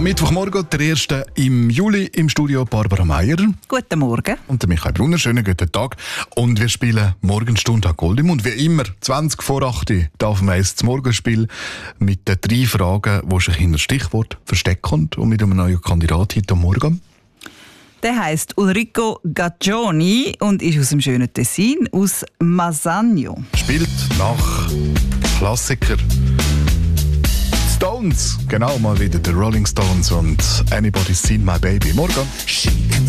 Mittwochmorgen, der 1. im Juli, im Studio Barbara Meier. Guten Morgen. Und der Michael Brunner. Schönen guten Tag. Und wir spielen Morgenstunde an Goldimund. Wie immer, 20 vor 8 Uhr darf man das Morgenspiel mit den 3 Fragen, die sich hinter Stichwort verstecken und mit einem neuen Kandidat heute Morgen. Der heisst Ulrico Gaggioni und ist aus dem schönen Tessin, aus Masagno. Spielt nach Klassiker Stones. Genau, mal wieder die Rolling Stones und Anybody's Seen My Baby. Morgen.